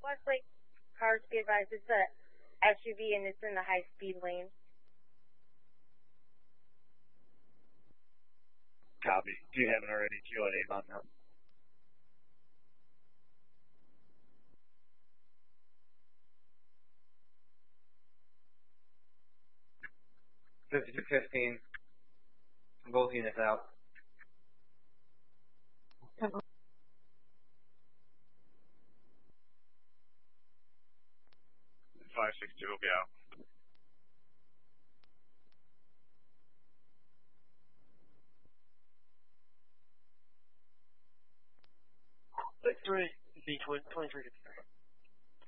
Westlake, cars be advised, it's a SUV and it's in the high speed lane. Copy. Do you have an already? Do you want name on that? $52.15. Both units out. 562 will be out. Three, V23.